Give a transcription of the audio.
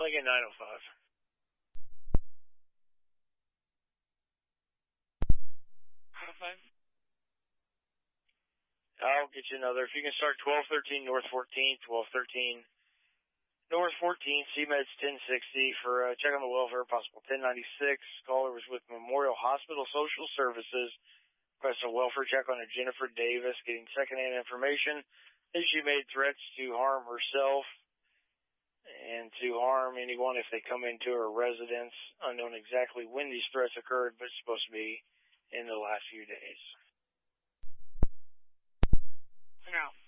Lincoln 905. I'll get you another. If you can start 1213 North 14th, 1213 North 14th, CMED's 1060 for check on the welfare, possible 1096. Caller was with Memorial Hospital Social Services, requesting a welfare check on a Jennifer Davis, getting secondhand information that she made threats to harm herself and to harm anyone if they come into her residence. Unknown exactly when these threats occurred, but it's supposed to be in the last few days. No.